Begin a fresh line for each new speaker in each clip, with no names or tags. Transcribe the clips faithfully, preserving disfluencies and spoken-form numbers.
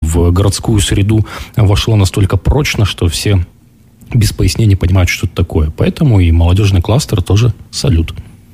в городскую среду вошло настолько прочно, что все без пояснений понимают, что это такое. Поэтому и молодежный кластер тоже салют.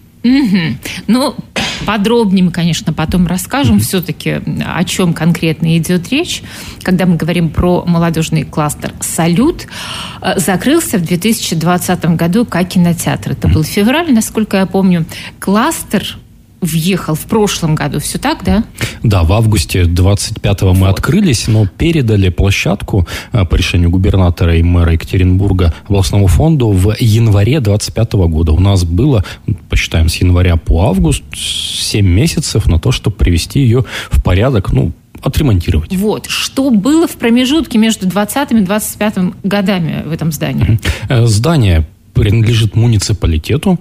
Угу. Ну, подробнее мы, конечно, потом расскажем, mm-hmm. все-таки о чем конкретно идет речь. Когда мы говорим про молодежный кластер «Салют», закрылся в две тысячи двадцатом году как кинотеатр. Это mm-hmm. был февраль, насколько я помню. Кластер въехал в прошлом году. Все так, да? Да, в августе двадцать пятого мы вот. открылись, но передали площадку по решению губернатора и мэра Екатеринбурга областному фонду в январе двадцать пятого года. У нас было, посчитаем, с января по август семь месяцев на то, чтобы привести ее в порядок, ну, отремонтировать. Вот. Что было в промежутке между двадцатым и двадцать пятым годами в этом здании? Здание принадлежит муниципалитету,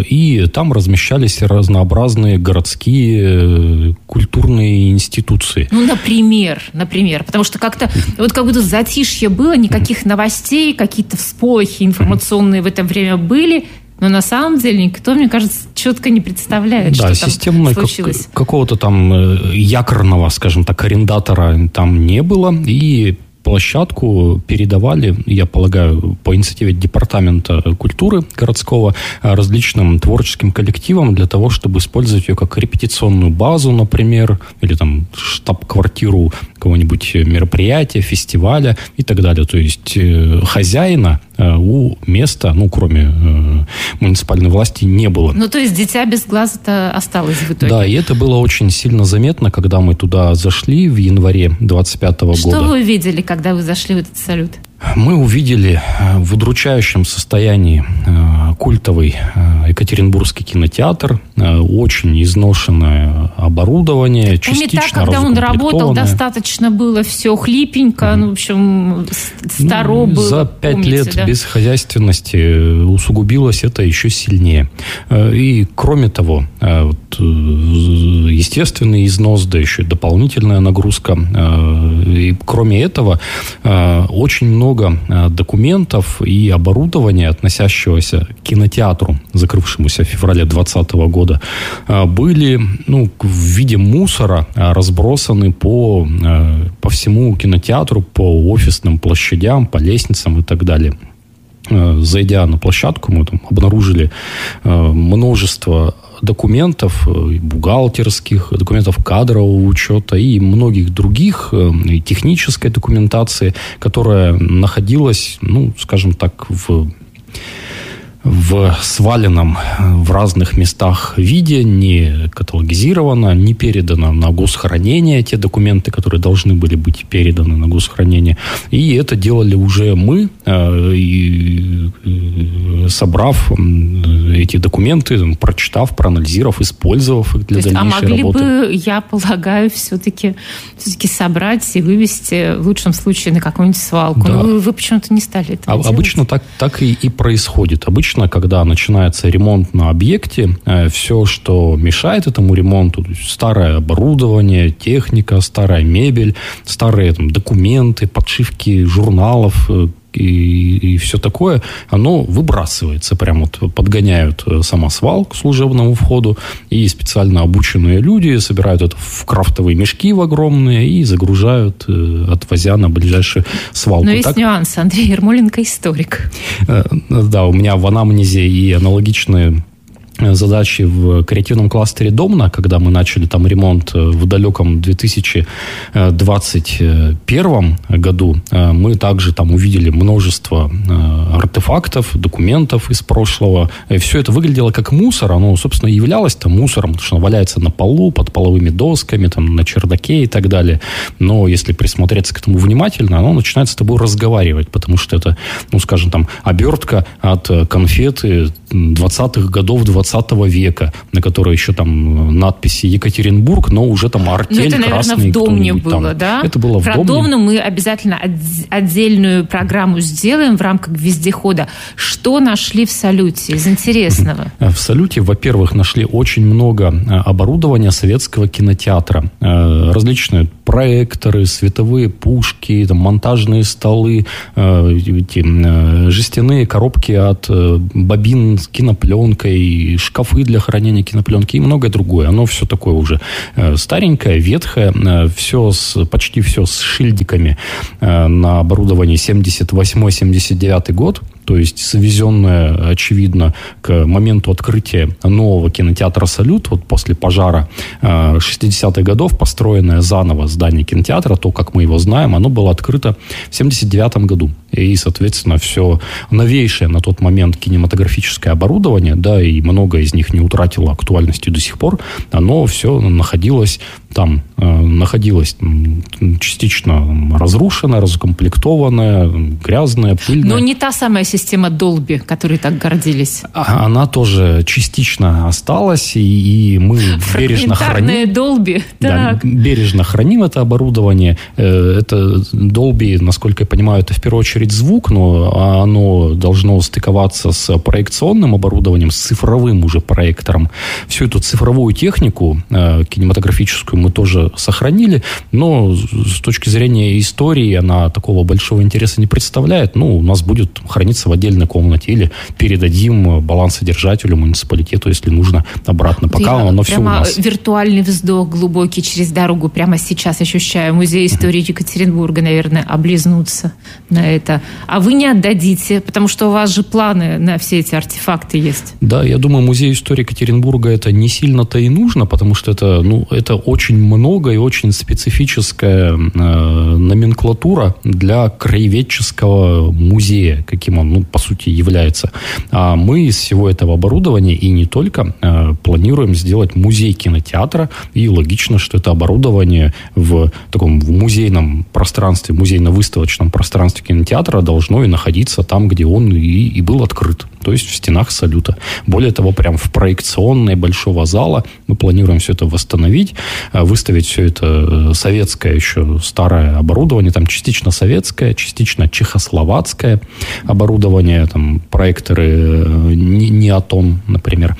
и там размещались разнообразные городские культурные институции. Ну, например, например, потому что как-то вот как будто затишье было, никаких новостей, какие-то всполохи информационные в это время были, но на самом деле никто, мне кажется, четко не представляет, да, что там случилось. Как, какого-то там якорного, скажем так, арендатора там не было, и площадку передавали, я полагаю, по инициативе департамента культуры городского различным творческим коллективам для того, чтобы использовать ее как репетиционную базу, например, или там штаб-квартиру какого-нибудь мероприятия, фестиваля и так далее. То есть э, хозяина э, у места, ну, кроме э, муниципальной власти, не было. Ну, то есть дитя без глаза-то осталось в итоге. Да, и это было очень сильно заметно, когда мы туда зашли в январе двадцать пятого года. Что вы увидели, когда вы зашли в этот салют? Мы увидели в удручающем состоянии культовый Екатеринбургский кинотеатр, очень изношенное оборудование, частично разукомплектованное. Так, когда он работал, достаточно было все хлипенько, mm-hmm. ну, в общем, старо ну, было. За пять помните, лет да? безхозяйственности усугубилось это еще сильнее. И, кроме того, вот, естественный износ, да еще и дополнительная нагрузка. И, кроме этого, очень много документов и оборудования, относящегося к кинотеатру, закрывшемуся в феврале двадцатого года, были ну, в виде мусора разбросаны по, по всему кинотеатру, по офисным площадям, по лестницам и так далее. Зайдя на площадку, мы там обнаружили множество документов, бухгалтерских, документов кадрового учета и многих других, и технической документации, которая находилась, ну, скажем так, в... в сваленном в разных местах виде, не каталогизировано, не передано на госхранение те документы, которые должны были быть переданы на госхранение. И это делали уже мы, собрав эти документы, прочитав, проанализировав, использовав их для дальнейшей работы. А могли работы. бы, я полагаю, все-таки, все-таки собрать и вывести в лучшем случае на какую-нибудь свалку. Да. Но вы, вы почему-то не стали этого а, делать. Обычно так, так и, и происходит. Обычно, когда начинается ремонт на объекте, все, что мешает этому ремонту, старое оборудование, техника, старая мебель, старые там, документы, подшивки журналов, И, и все такое, оно выбрасывается. Прям вот подгоняют самосвал к служебному входу, и специально обученные люди собирают это в крафтовые мешки в огромные и загружают, отвозя на ближайшую свалку. Но есть так... нюанс. Андрей Ермоленко историк. Да, у меня в анамнезе и аналогичные задачи в креативном кластере Домна, когда мы начали там ремонт в далеком две тысячи двадцать первом году, мы также там увидели множество артефактов, документов из прошлого. И все это выглядело как мусор, оно, собственно, являлось там мусором, потому что оно валяется на полу, под половыми досками, там, на чердаке и так далее. Но если присмотреться к этому внимательно, оно начинает с тобой разговаривать, потому что это, ну, скажем, там, обертка от конфеты двадцатых годов двадцатого века, на которой еще там надписи Екатеринбург, но уже там артель красный. Это, наверное, в Домне было, там. Да? Это было в Домне. Про Домну мы обязательно отдельную программу сделаем в рамках «Везде прихода. Что нашли в «Салюте» из интересного?
В «Салюте», во-первых, нашли очень много оборудования советского кинотеатра. Различные проекторы, световые пушки, там, монтажные столы, эти, жестяные коробки от бобин с кинопленкой, шкафы для хранения кинопленки и многое другое. Оно все такое уже старенькое, ветхое, все с, почти все с шильдиками на оборудовании семьдесят восьмой — семьдесят девятый год. То есть совезенное, очевидно, к моменту открытия нового кинотеатра «Салют», вот после пожара шестидесятых годов, построенное заново здание кинотеатра, то, как мы его знаем, оно было открыто в семьдесят девятом году. И, соответственно, все новейшее на тот момент кинематографическое оборудование, да, и многое из них не утратило актуальности до сих пор, оно все находилось там, находилось частично разрушенное, разукомплектованное, грязное, пыльное.
Но не та самая система Dolby, которой так гордились.
Она тоже частично осталась, и, и мы бережно храним.
Dolby.
Да, бережно храним это оборудование. Это Dolby, насколько я понимаю, это в первую очередь звук, но оно должно стыковаться с проекционным оборудованием, с цифровым уже проектором. Всю эту цифровую технику кинематографическую мы тоже сохранили, но с точки зрения истории она такого большого интереса не представляет. Ну, у нас будет храниться в отдельной комнате или передадим балансодержателю, муниципалитету, если нужно, обратно. Пока
Вера,
оно все у нас.
Виртуальный вздох глубокий через дорогу прямо сейчас ощущаю. Музей истории mm-hmm. Екатеринбурга, наверное, облизнуться на это. А вы не отдадите, потому что у вас же планы на все эти артефакты есть.
Да, я думаю, Музей истории Екатеринбурга это не сильно-то и нужно, потому что это, ну, это очень много и очень специфическая э, номенклатура для краеведческого музея, каким он, ну, по сути, является. А мы из всего этого оборудования и не только э, планируем сделать музей кинотеатра, и логично, что это оборудование в таком в музейном пространстве, музейно-выставочном пространстве кинотеатра должно и находиться там, где он и, и был открыт, то есть в стенах «Салюта». Более того, прям в проекционной большого зала мы планируем все это восстановить, выставить все это советское еще старое оборудование, там частично советское, частично чехословацкое оборудование, там проекторы Неотон, например.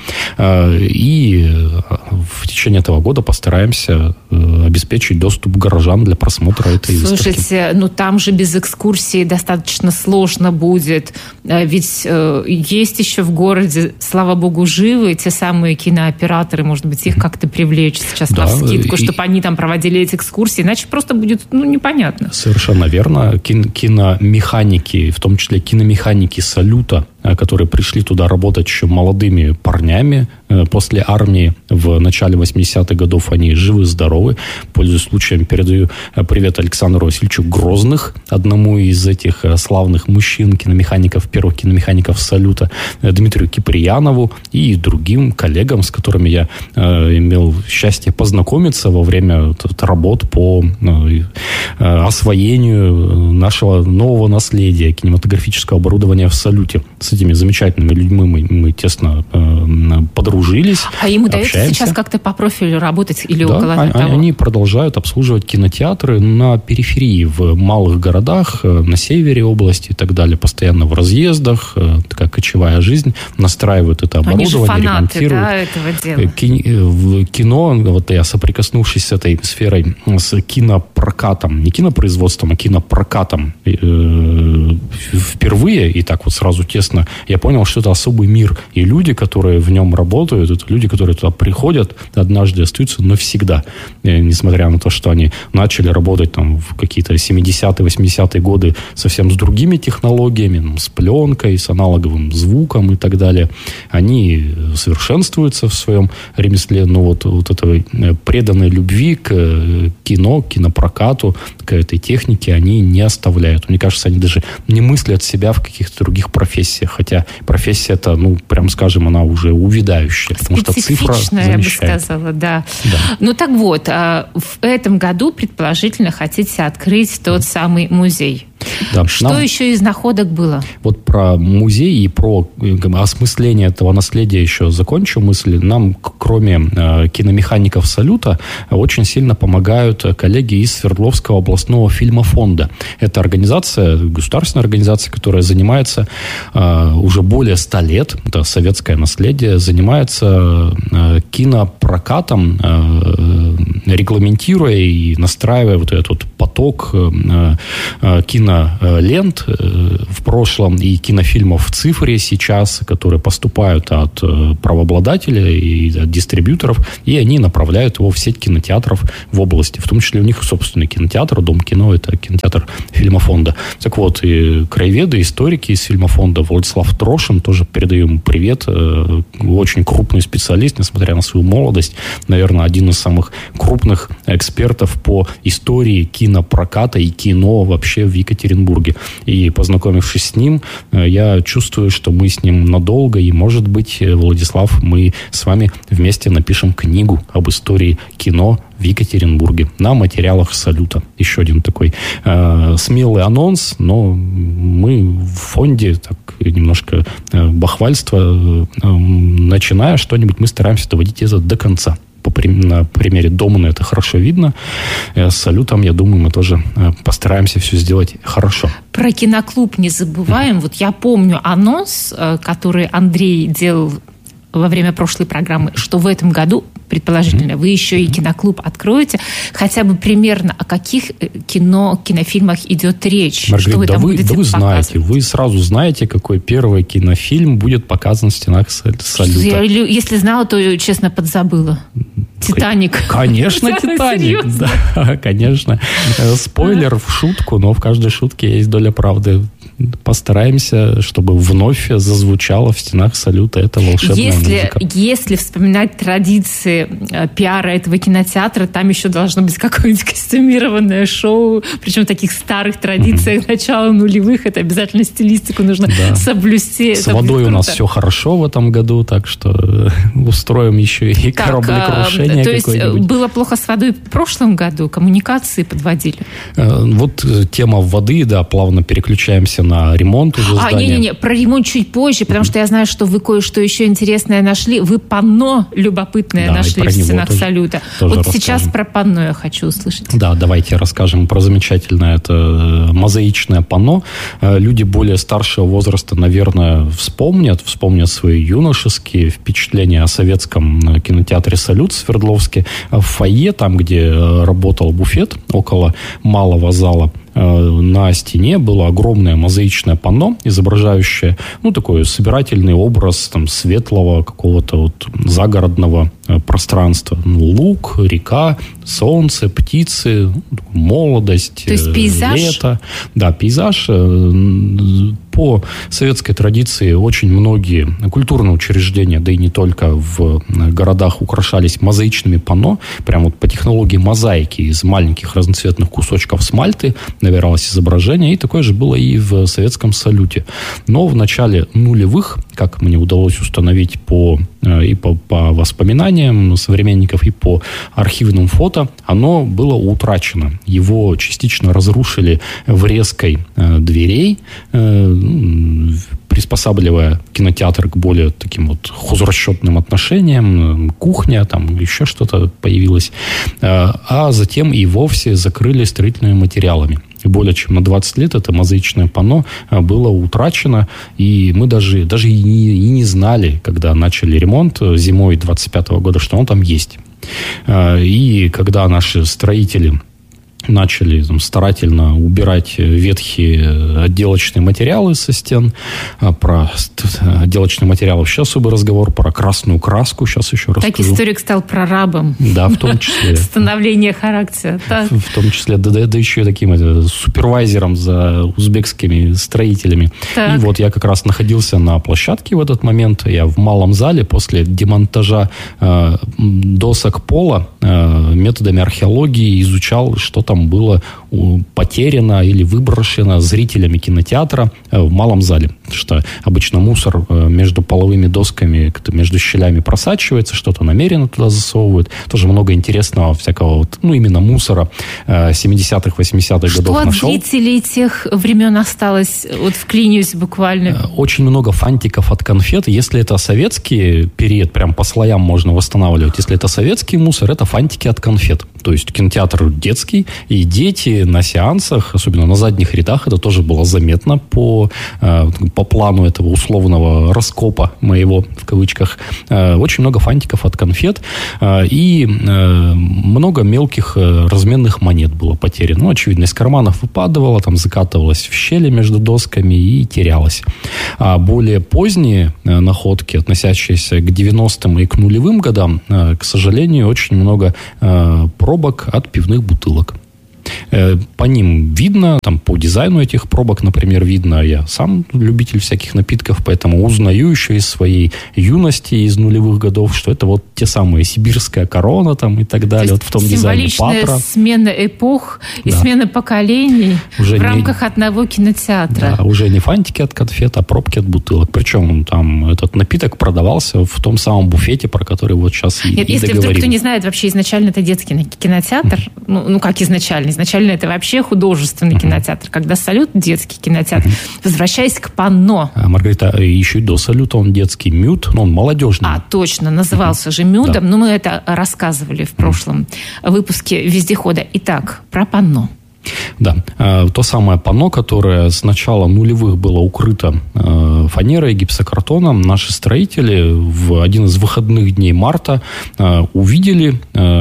И в течение этого года постараемся обеспечить доступ горожан для просмотра этой выставки.
Слушайте, ну там же без экскурсии достаточно сложно будет, ведь есть еще в городе, слава богу, живы те самые кинооператоры, может быть, их как-то привлечь сейчас да, навскидку, и... чтобы они там проводили эти экскурсии, иначе просто будет, ну, непонятно.
Совершенно верно. Кин- киномеханики, в том числе киномеханики «Салюта», которые пришли туда работать еще молодыми парнями после армии в начале восьмидесятых годов, они живы-здоровы. Пользуясь случаем, передаю привет Александру Васильевичу Грозных, одному из этих славных мужчин, киномехаников, первых киномехаников «Салюта», Дмитрию Киприянову и другим коллегам, с которыми я э, имел счастье познакомиться во время работ по э, освоению нашего нового наследия кинематографического оборудования в «Салюте». С этими замечательными людьми мы, мы тесно э, подружились.
А им удается сейчас как-то по профилю работать или
да,
около
они,
того?
Они продолжают обслуживать кинотеатры на периферии, в малых городах, на севере области и так далее, постоянно в разъездах, такая кочевая жизнь, настраивают это оборудование,
они же фанаты,
ремонтируют.
Да, этого дела.
В кино, вот я соприкоснувшись с этой сферой, с кинопрокатом, не кинопроизводством, а кинопрокатом впервые, и так вот сразу тесно, я понял, что это особый мир. И люди, которые в нем работают, это люди, которые туда приходят, однажды остаются навсегда. И, несмотря на то, что они начали работать там в какие-то семидесятые, восьмидесятые годы совсем с другими технологиями, там, с пленкой, с аналоговым звуком и так далее. Они совершенствуются в своем ремесле, но вот, вот этой преданной любви к кино, к кинопрокату, к этой технике они не оставляют. Мне кажется, они даже не мыслят себя в каких-то других профессиях, хотя профессия это, ну, прям скажем, она уже увядающая, потому что цифра замещает.
Я бы сказала, да. да. Ну, так вот, в этом году, предположительно, хотите открыть тот самый музей.
Да.
Что
Нам...
еще из находок было?
Вот про музей и про как бы, осмысление этого наследия еще закончу мысль. Нам, кроме э, киномехаников «Салюта», очень сильно помогают коллеги из Свердловского областного фильмофонда. Это организация, государственная организация, которая занимается э, уже более ста лет, это советское наследие, занимается э, кинопрокатом, э, регламентируя и настраивая вот этот поток э, э, кинолент э, в прошлом и кинофильмов в цифре сейчас, которые поступают от э, правообладателя и от дистрибьюторов, и они направляют его в сеть кинотеатров в области. В том числе у них собственный кинотеатр, Дом кино, это кинотеатр фильмофонда. Так вот, и краеведы, историки из фильмофонда, Владислав Трошин, тоже передаю ему привет, э, очень крупный специалист, несмотря на свою молодость, наверное, один из самых крупных экспертов по истории кинопроката и кино вообще в Екатеринбурге. И познакомившись с ним, я чувствую, что мы с ним надолго, и, может быть, Владислав, мы с вами вместе напишем книгу об истории кино в Екатеринбурге на материалах «Салюта». Еще один такой э, смелый анонс, но мы в фонде так немножко э, бахвальства, э, начиная что-нибудь, мы стараемся доводить это до конца. По, на примере Домана это хорошо видно. С «Салютом», я думаю, мы тоже постараемся все сделать хорошо.
Про киноклуб не забываем. Mm-hmm. Вот я помню анонс, который Андрей делал во время прошлой программы, что в этом году, предположительно, mm-hmm. вы еще и киноклуб откроете. Хотя бы примерно о каких кино, кинофильмах идет речь?
Маргарита,
что вы
да
там
вы,
будете
да вы
показывать?
знаете, вы сразу знаете, какой первый кинофильм будет показан в стенах «Салюта».
Я, если знала, то, честно, подзабыла. «Титаник».
Конечно, «Титаник». Да, конечно. Спойлер в шутку, но в каждой шутке есть доля правды. Постараемся, чтобы вновь зазвучало в стенах «Салюта» это волшебная
если,
музыка.
Если вспоминать традиции пиара этого кинотеатра, там еще должно быть какое-нибудь костюмированное шоу, причем в таких старых традициях mm-hmm. начала нулевых. Это обязательно стилистику нужно да. соблюсти.
С это водой у нас все хорошо в этом году, так что устроим еще и так, кораблекрушение.
То есть было плохо с водой в прошлом году, коммуникации подводили?
Вот тема воды, да, плавно переключаемся на ремонт уже здания.
А, не-не-не, про ремонт чуть позже, потому mm-hmm. что я знаю, что вы кое-что еще интересное нашли. Вы панно любопытное да, нашли в стенах тоже, «Салюта». Тоже вот расскажем. Сейчас про панно я хочу услышать. Да,
давайте расскажем про замечательное это мозаичное панно. Люди более старшего возраста, наверное, вспомнят, вспомнят свои юношеские впечатления о советском кинотеатре «Салют» в Свердловске. В фойе, там, где работал буфет, около малого зала, на стене было огромное мозаичное панно, изображающее, ну, такой собирательный образ там, светлого какого-то вот загородного пространства. Ну, луг, река, солнце, птицы, молодость,
то есть пейзаж?
Лето. Да, пейзаж. По советской традиции очень многие культурные учреждения, да и не только в городах, украшались мозаичными панно. Прямо вот по технологии мозаики из маленьких разноцветных кусочков смальты набиралось изображение. И такое же было и в советском «Салюте». Но в начале нулевых, как мне удалось установить по, и по, по воспоминаниям современников, и по архивным фото, оно было утрачено. Его частично разрушили врезкой дверей, приспосабливая кинотеатр к более таким вот хозрасчетным отношениям, кухня, там еще что-то появилось, а затем и вовсе закрыли строительными материалами. И более чем на двадцать лет это мозаичное панно было утрачено, и мы даже, даже и, не, и не знали, когда начали ремонт зимой двадцать пятого года, что оно там есть. И когда наши строители начали там, старательно убирать ветхие отделочные материалы со стен. Про отделочные материалы сейчас особый разговор. Про красную краску сейчас еще расскажу.
Так историк стал прорабом.
Да, в том числе.
Становление характера. Так.
В том числе, да, да, да еще и таким это, супервайзером за узбекскими строителями. Так. И вот я как раз находился на площадке в этот момент. Я в малом зале после демонтажа э, досок пола э, методами археологии изучал, что там самолетом было потеряно или выброшено зрителями кинотеатра в малом зале. Потому что обычно мусор между половыми досками, между щелями просачивается, что-то намеренно туда засовывают. Тоже много интересного всякого, вот, ну, именно мусора семидесятых, восьмидесятых годов
что
нашел.
Что от зрителей тех времен осталось? Вот вклинюсь буквально.
Очень много фантиков от конфет. Если это советский период, прям по слоям можно восстанавливать. Если это советский мусор, это фантики от конфет. То есть кинотеатр детский, и дети на сеансах, особенно на задних рядах, это тоже было заметно по, по плану этого условного раскопа моего, в кавычках. Очень много фантиков от конфет, и много мелких разменных монет было потеряно. Ну, очевидно, из карманов выпадывало, там закатывалось в щели между досками и терялось. А более поздние находки, относящиеся к девяностым и к нулевым годам, к сожалению, очень много пробок от пивных бутылок. По ним видно, там, по дизайну этих пробок, например, видно, я сам любитель всяких напитков, поэтому узнаю еще из своей юности, из нулевых годов, что это вот те самые сибирская корона там и так далее, вот в том дизайне Патра.
Символичная смена эпох и да. смена поколений уже в не, рамках одного кинотеатра.
Да, уже не фантики от конфет, а пробки от бутылок. Причем там этот напиток продавался в том самом буфете, про который вот сейчас и,
Нет,
и
если
договорим.
вдруг кто не знает, вообще изначально это детский кинотеатр, mm-hmm. ну, ну как изначально, изначально это вообще художественный uh-huh. кинотеатр. Когда «Салют» — детский кинотеатр. Uh-huh. Возвращаясь к панно. А,
Маргарита, еще и до «Салюта» он детский. «Мют», но он молодежный.
А, точно, назывался uh-huh. же «Мютом». Да. Но мы это рассказывали в прошлом uh-huh. выпуске «Вездехода». Итак, про панно.
Да, то самое панно, которое с начала нулевых было укрыто фанерой, гипсокартоном, наши строители в один из выходных дней марта увидели,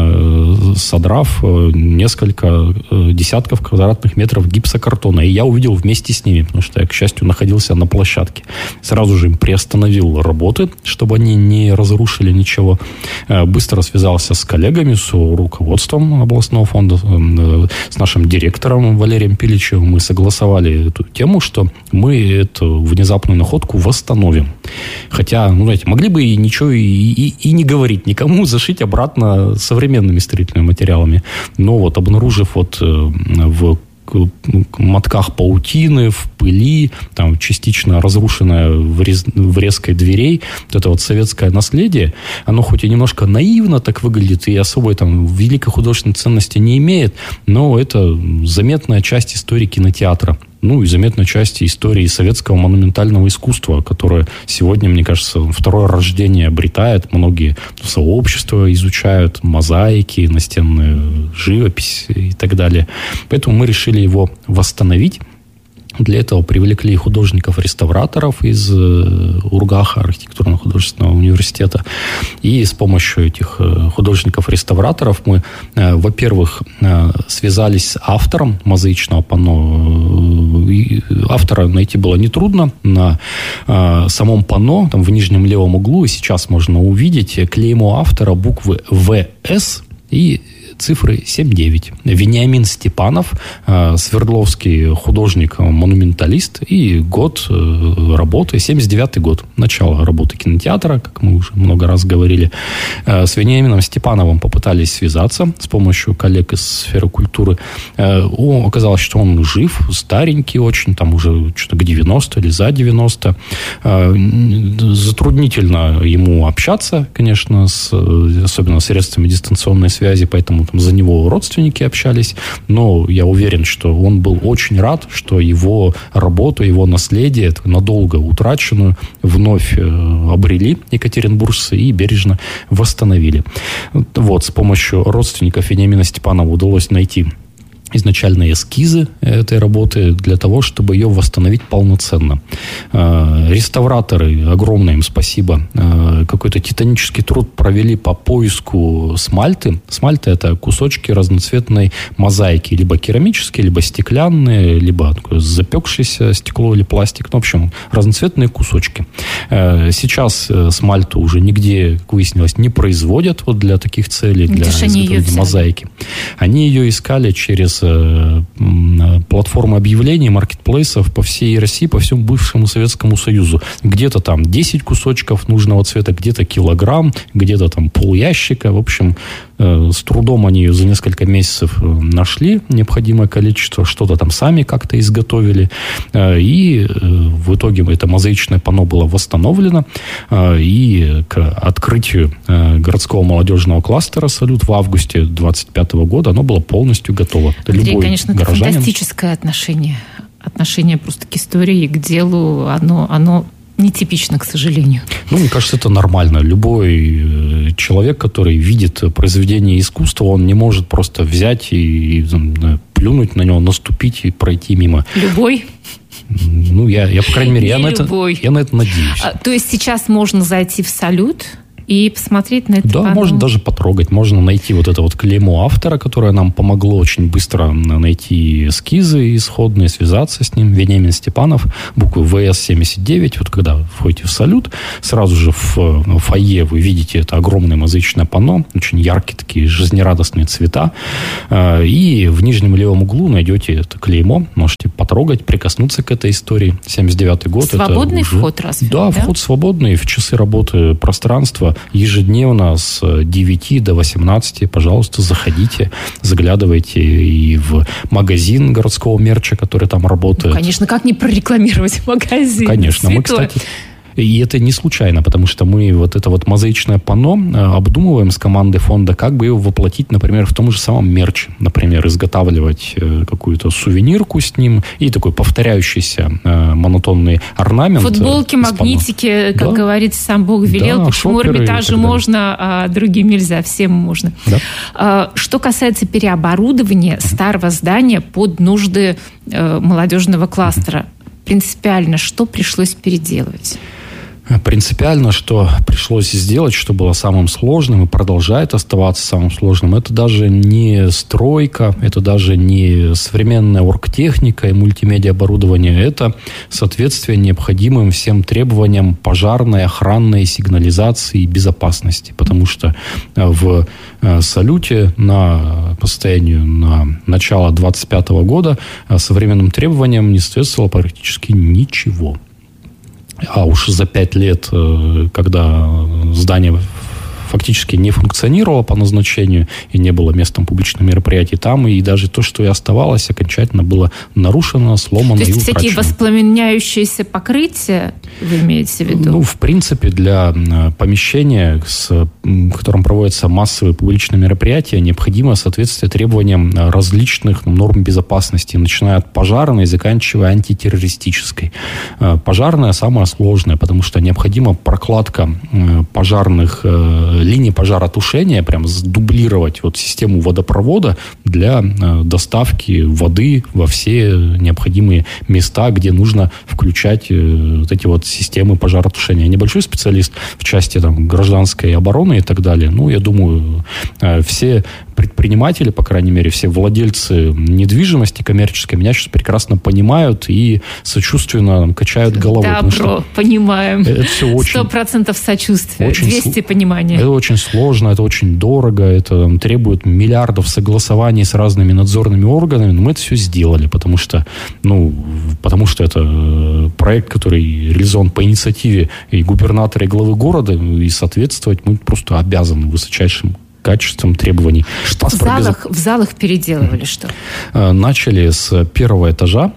содрав несколько десятков квадратных метров гипсокартона. И я увидел вместе с ними, потому что я, к счастью, находился на площадке. Сразу же им приостановил работы, чтобы они не разрушили ничего. Быстро связался с коллегами, с руководством областного фонда, с нашим директором, Валерием Пиличевым. Мы согласовали эту тему, что мы эту внезапную находку восстановим. Хотя, ну, знаете, могли бы и ничего и, и, и не говорить никому, зашить обратно современными строительными материалами. Но вот обнаружив вот в мотках паутины, в пыли, там частично разрушенное врез, врезкой дверей, вот это вот советское наследие, оно хоть и немножко наивно так выглядит и особой там великой художественной ценности не имеет, но это заметная часть истории кинотеатра. Ну и заметная часть истории советского монументального искусства, которое сегодня, мне кажется, второе рождение обретает. Многие сообщества изучают мозаики, настенную живопись и так далее. Поэтому мы решили его восстановить. Для этого привлекли художников-реставраторов из УрГАХа, архитектурно-художественного университета. И с помощью этих художников-реставраторов мы, во-первых, связались с автором мозаичного панно. Автора найти было нетрудно. На самом панно, там в нижнем левом углу, сейчас можно увидеть клеймо автора буквы ВС и цифры семь девять. Вениамин Степанов, свердловский художник-монументалист, и год работы, семьдесят девятый год, начало работы кинотеатра, как мы уже много раз говорили. С Вениамином Степановым попытались связаться с помощью коллег из сферы культуры. Оказалось, что он жив, старенький очень, там уже что-то к девяносто или за девяносто. Затруднительно ему общаться, конечно, с, особенно с средствами дистанционной связи, поэтому там за него родственники общались, но я уверен, что он был очень рад, что его работу, его наследие, надолго утраченную, вновь обрели екатеринбуржцы и бережно восстановили. Вот, с помощью родственников Вениамина Степанова удалось найти изначальные эскизы этой работы для того, чтобы ее восстановить полноценно. Реставраторы, огромное им спасибо, какой-то титанический труд провели по поиску смальты. Смальта – это кусочки разноцветной мозаики, либо керамические, либо стеклянные, либо такое запекшееся стекло или пластик. Ну, в общем, разноцветные кусочки. Сейчас смальту уже нигде, как выяснилось, не производят вот для таких целей, для изготовления мозаики. Они ее искали через платформы объявлений, маркетплейсов по всей России, по всему бывшему Советскому Союзу. Где-то там десять кусочков нужного цвета, где-то килограмм, где-то там полящика. В общем, С трудом они ее за несколько месяцев нашли, необходимое количество, что-то там сами как-то изготовили. И в итоге это мозаичное панно было восстановлено. И к открытию городского молодежного кластера «Салют» в августе двадцать пятого года оно было полностью готово.
Андрей,
Любой
конечно, это
горожанин...
фантастическое отношение. Отношение просто к истории, к делу, оно, оно нетипично, к сожалению. Ну,
мне кажется, это нормально. Любой человек, который видит произведение искусства, он не может просто взять и, и плюнуть на него, наступить и пройти мимо.
Любой?
Ну, я, я по крайней мере, я на, это, я на это надеюсь.
А, то есть сейчас можно зайти в «Салют» и посмотреть на это?
Да, панно. Можно даже потрогать. Можно найти вот это вот клеймо автора, которое нам помогло очень быстро найти эскизы исходные, связаться с ним. Вениамин Степанов, буквы вэ эс семьдесят девять. Вот когда входите в «Салют», сразу же в фойе вы видите это огромное мозаичное панно, очень яркие такие жизнерадостные цвета. И в нижнем левом углу найдете это клеймо. Можете потрогать, прикоснуться к этой истории. семьдесят девятый год.
Свободный
это уже...
вход разве?
Да, да, вход свободный. В часы работы пространства ежедневно с девяти до восемнадцати, пожалуйста, заходите, заглядывайте и в магазин городского мерча, который там работает.
Ну, конечно, как не прорекламировать магазин?
Конечно,
Святой.
мы, кстати... И это не случайно, потому что мы вот это вот мозаичное панно обдумываем с командой фонда, как бы его воплотить, например, в том же самом мерче. Например, изготавливать какую-то сувенирку с ним и такой повторяющийся монотонный орнамент.
Футболки, магнитики, как да. говорится, сам Бог велел. Да, почему Эрмитажу можно, а другим нельзя? Всем можно. Да. Что касается переоборудования uh-huh. старого здания под нужды молодежного кластера, uh-huh. принципиально что пришлось переделывать?
Принципиально, что пришлось сделать, что было самым сложным и продолжает оставаться самым сложным, это даже не стройка, это даже не современная оргтехника и мультимедиа-оборудование, это соответствие необходимым всем требованиям пожарной, охранной, сигнализации и безопасности. Потому что в «Салюте» на, по состоянию на начало двадцать пятого года современным требованиям не соответствовало практически ничего. А уж за пять лет, когда здание фактически не функционировало по назначению и не было местом публичных мероприятий там, и даже то, что и оставалось, окончательно было нарушено, сломано и утрачено. То есть всякие
воспламеняющиеся покрытия вы имеете в виду?
Ну, в принципе, для помещения, с, в котором проводятся массовые публичные мероприятия, необходимо соответствие требованиям различных норм безопасности, начиная от пожарной и заканчивая антитеррористической. Пожарная самая сложная, потому что необходима прокладка пожарных линии пожаротушения, прям сдублировать вот систему водопровода для э, доставки воды во все необходимые места, где нужно включать э, вот эти вот системы пожаротушения. Я небольшой специалист в части там, гражданской обороны и так далее. Ну, я думаю, э, все предприниматели, по крайней мере, все владельцы недвижимости коммерческой меня сейчас прекрасно понимают и сочувственно там, качают головой.
Добро, понимаем.
Это все очень...
Сто процентов сочувствия, двести
сл...
понимания.
Это очень сложно, это очень дорого, это там, требует миллиардов согласований с разными надзорными органами, но мы это все сделали, потому что, ну, потому что это проект, который реализован по инициативе и губернатора, и главы города, и соответствовать мы просто обязаны высочайшим качеством требований.
Что в залах, в залах переделывали что?
Начали с первого этажа,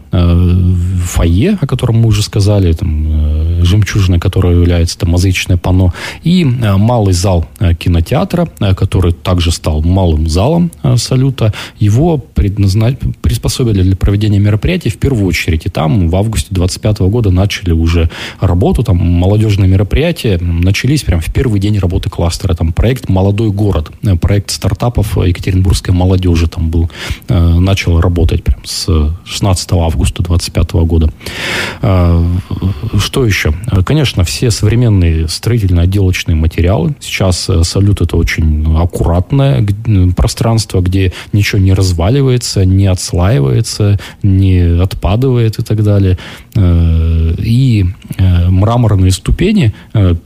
фойе, о котором мы уже сказали, там, жемчужина, которая является там, мозаичное панно, и малый зал кинотеатра, который также стал малым залом «Салюта». Его предназнач... приспособили для проведения мероприятий в первую очередь. И там в августе двадцать пятого года начали уже работу. Там молодежные мероприятия начались прямо в первый день работы кластера. Там проект «Молодой город». Проект стартапов екатеринбургской молодежи там был, э, начал работать прям с шестнадцатого августа двадцать пятого года. Э, что еще? Конечно, все современные строительно-отделочные материалы. Сейчас «Салют» — это очень аккуратное пространство, где ничего не разваливается, не отслаивается, не отпадывает и так далее. Э, и э, мраморные ступени э,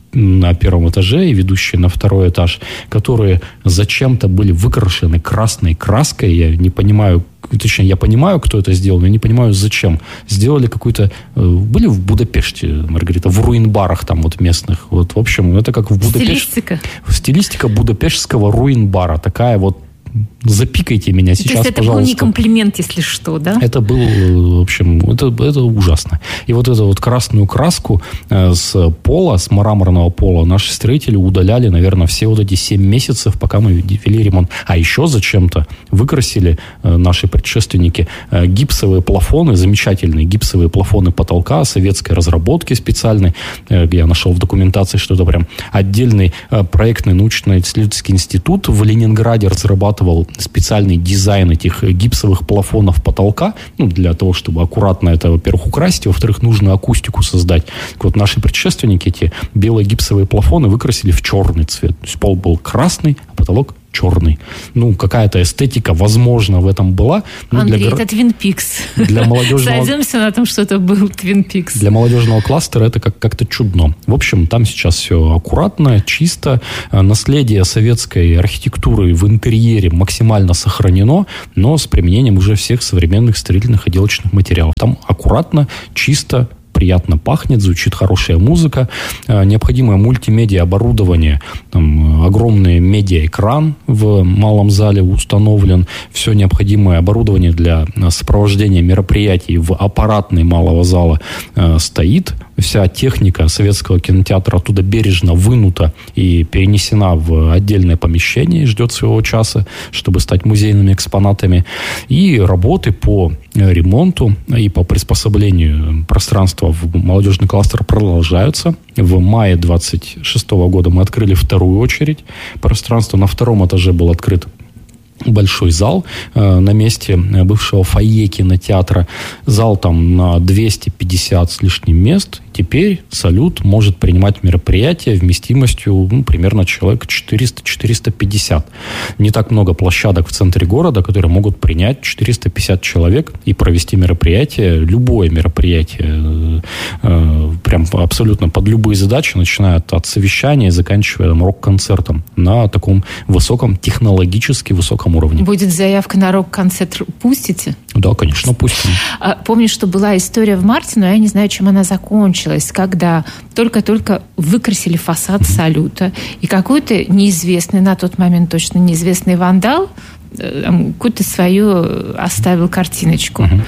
на первом этаже и ведущие на второй этаж, которые зачем-то были выкрашены красной краской. Я не понимаю, точнее, я понимаю, кто это сделал, но я не понимаю, зачем. Сделали какую-то... Были в Будапеште, Маргарита, в руин-барах там вот местных. Вот, в общем, это как в Будапеште.
Стилистика.
Стилистика будапештского руин-бара. Такая вот. Запикайте меня сейчас,
пожалуйста. То есть это
пожалуйста.
был не комплимент, если что, да?
Это был, в общем, это, это ужасно. И вот эту вот красную краску э, с пола, с мраморного пола наши строители удаляли, наверное, все вот эти семь месяцев, пока мы вели ремонт. А еще зачем-то выкрасили э, наши предшественники э, гипсовые плафоны, замечательные гипсовые плафоны потолка советской разработки специальной. Э, я нашел в документации, что это прям отдельный э, проектный научно-исследовательский институт в Ленинграде разрабатывал специальный дизайн этих гипсовых плафонов потолка, ну, для того, чтобы аккуратно это, во-первых, украсить, во-вторых, нужно акустику создать. Так вот, наши предшественники эти белые гипсовые плафоны выкрасили в черный цвет. То есть пол был красный, а потолок черный. Ну, какая-то эстетика, возможно, в этом была.
Андрей, для... это Твин Пикс.
Для молодежного...
Сойдемся на том, что это был Твин Пикс.
Для молодежного кластера это как- как-то чудно. В общем, там сейчас все аккуратно, чисто. Наследие советской архитектуры в интерьере максимально сохранено, но с применением уже всех современных строительных и отделочных материалов. Там аккуратно, чисто, приятно пахнет, звучит хорошая музыка, необходимое мультимедиа оборудование, там, огромный медиаэкран в малом зале установлен, все необходимое оборудование для сопровождения мероприятий в аппаратной малого зала э, стоит. Вся техника советского кинотеатра оттуда бережно вынута и перенесена в отдельное помещение и ждет своего часа, чтобы стать музейными экспонатами. И работы по ремонту и по приспособлению пространства в молодежный кластер продолжаются. В мае двадцать шестого года мы открыли вторую очередь. Пространство на втором этаже был открыт большой зал э, на месте бывшего фойе кинотеатра. Зал там на двести пятьдесят с лишним мест. Теперь «Салют» может принимать мероприятия вместимостью ну, примерно человек четыреста - четыреста пятьдесят. Не так много площадок в центре города, которые могут принять четыреста пятьдесят человек и провести мероприятие, любое мероприятие, э, э, прям абсолютно под любые задачи, начиная от, от совещания и заканчивая там, рок-концертом на таком высоком, технологически высоком уровне.
Будет заявка на рок-концерт, пустите?
Да, конечно, пустим.
Помню, что была история в марте, но я не знаю, чем она закончилась, когда только-только выкрасили фасад mm-hmm. «Салюта», и какой-то неизвестный, на тот момент точно неизвестный вандал какую-то свою оставил картиночку. Mm-hmm.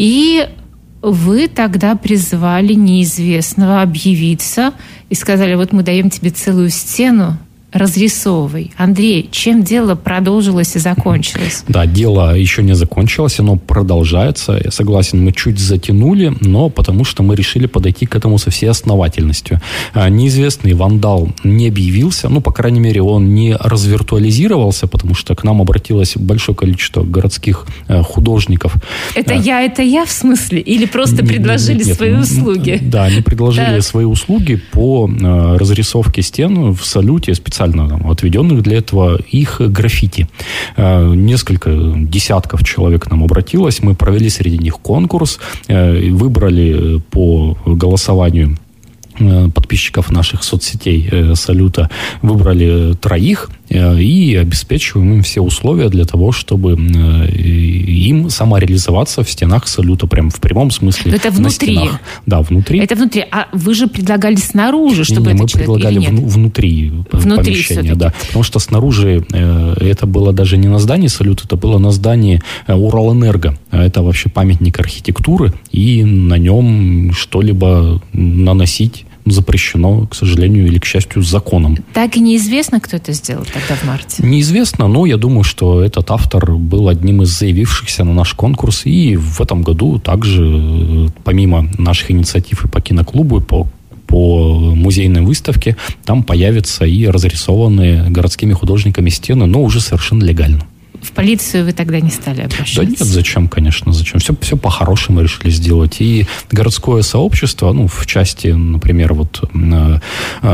И вы тогда призвали неизвестного объявиться и сказали, вот мы даем тебе целую стену, разрисовывай. Андрей, чем дело продолжилось и закончилось? Да,
дело еще не закончилось, оно продолжается. Я согласен, мы чуть затянули, но потому что мы решили подойти к этому со всей основательностью. Неизвестный вандал не объявился, ну, по крайней мере, он не развиртуализировался, потому что к нам обратилось большое количество городских художников.
Это я, это я в смысле? Или просто нет, предложили нет, нет, свои нет, услуги?
Да, они предложили
да.
свои услуги по разрисовке стен в «Салюте», специально там, отведенных для этого их граффити. Несколько десятков человек к нам обратилось. Мы провели среди них конкурс, выбрали по голосованию подписчиков наших соцсетей «Салюта», выбрали троих и обеспечиваем им все условия для того, чтобы им самореализоваться в стенах «Салюта», прям в прямом смысле.
Но это внутри?
Да, внутри.
Это внутри. А вы же предлагали снаружи, чтобы
не, не,
это
мы предлагали в, внутри, внутри помещения. Да. Потому что снаружи э, это было даже не на здании «Салют», это было на здании э, Уралэнерго. Это вообще памятник архитектуры, и на нем что-либо наносить запрещено, к сожалению, или, к счастью, законом.
Так и неизвестно, кто это сделал тогда в марте?
Неизвестно, но я думаю, что этот автор был одним из заявившихся на наш конкурс, и в этом году также, помимо наших инициатив и по киноклубу, и по по музейной выставке, там появятся и разрисованные городскими художниками стены, но уже совершенно легально.
В полицию вы тогда не стали обращаться?
Да нет, зачем, конечно, зачем. Все, все по-хорошему решили сделать. И городское сообщество, ну, в части, например, вот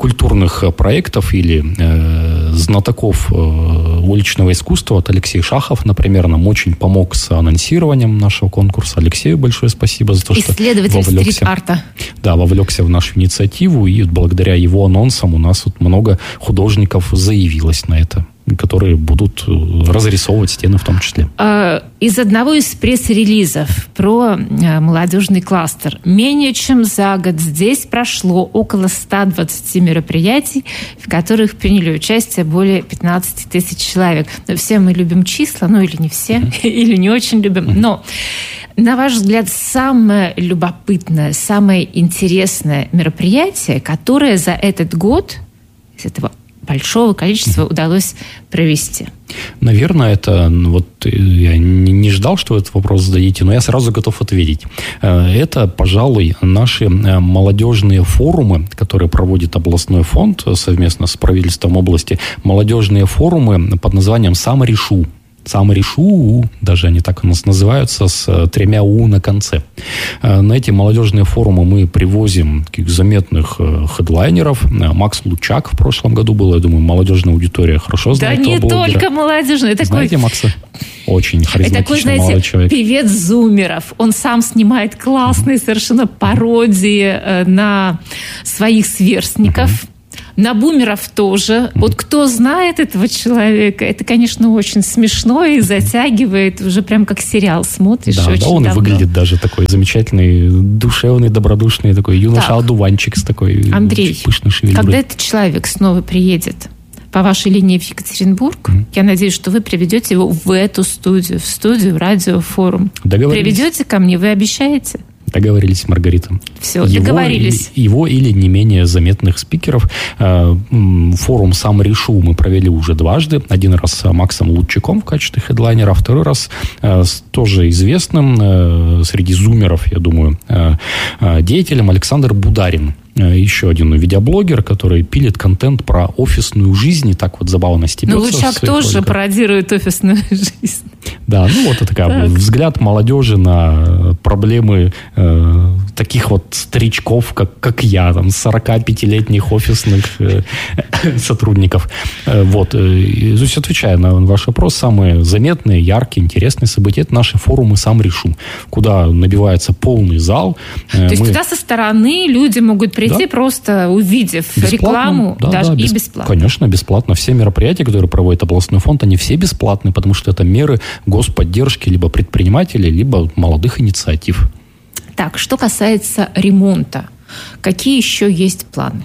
культурных проектов или э, знатоков э, уличного искусства. Вот Алексей Шахов, например, нам очень помог с анонсированием нашего конкурса. Алексею большое спасибо за то, что
исследователь стрит-арта.
Да, вовлекся в нашу инициативу, и благодаря его анонсам у нас вот много художников заявилось на это, которые будут разрисовывать стены в том числе.
Из одного из пресс-релизов про молодежный кластер. Менее чем за год здесь прошло около ста двадцати мероприятий, в которых приняли участие более пятнадцати тысяч человек. Все мы любим числа, ну или не все, mm-hmm. или не очень любим. Mm-hmm. Но, на ваш взгляд, самое любопытное, самое интересное мероприятие, которое за этот год из этого большого количества удалось провести?
Наверное, это... Вот я не ждал, что вы этот вопрос зададите, но я сразу готов ответить. Это, пожалуй, наши молодежные форумы, которые проводит областной фонд совместно с правительством области. Молодежные форумы под названием «Сам решу». «Сам решу», даже они так у нас называются, с тремя «у» на конце. На эти молодежные форумы мы привозим таких заметных хедлайнеров. Макс Лучак в прошлом году был, я думаю, молодежная аудитория хорошо знает.
Да не только молодежная.
Знаете такой... Макса? Очень харизматичный такой, знаете, молодой человек.
Певец зумеров. Он сам снимает классные совершенно пародии на своих сверстников. Uh-huh. На бумеров тоже. Mm-hmm. Вот кто знает этого человека, это, конечно, очень смешно и затягивает. Уже прям как сериал смотришь.
Да,
очень
да, он
давно.
Выглядит даже такой замечательный, душевный, добродушный, такой юноша-одуванчик с такой
Андрей,
пышной шевелюрой.
Когда этот человек снова приедет по вашей линии в Екатеринбург, mm-hmm. я надеюсь, что вы приведете его в эту студию, в студию «Радиофорум». Приведете ко мне, вы обещаете?
Договорились, Маргарита.
Все, его, договорились.
Его или не менее заметных спикеров. Форум «Сам решу» мы провели уже дважды. Один раз с Максом Лучаком в качестве хедлайнера, а второй раз с тоже известным среди зумеров, я думаю, деятелем Александр Бударин. Еще один видеоблогер, который пилит контент про офисную жизнь, и так вот забавно стебется.
Ну, Лучак тоже роликах. Пародирует офисную жизнь.
Да, ну вот это такой взгляд молодежи на проблемы э, таких вот старичков, как, как я, там, сорокапятилетних офисных э, сотрудников. Э, вот. То есть, отвечая на ваш вопрос, самые заметные, яркие, интересные события — это наши форумы «Сам решу», куда набивается полный зал.
То есть, Мы... туда со стороны люди могут прийти, да? Просто увидев бесплатно, рекламу, да, даже да, и бесплатно.
Конечно, бесплатно. Все мероприятия, которые проводит областной фонд, они все бесплатные, потому что это меры господдержки либо предпринимателей, либо молодых инициатив.
Так, что касается ремонта, какие еще есть планы?